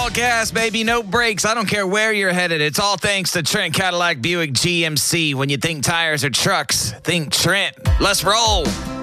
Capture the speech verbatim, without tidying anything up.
all gas, baby. No brakes. I don't care where you're headed. It's all thanks to Trent Cadillac Buick G M C. When you think tires or trucks, think Trent. Let's roll.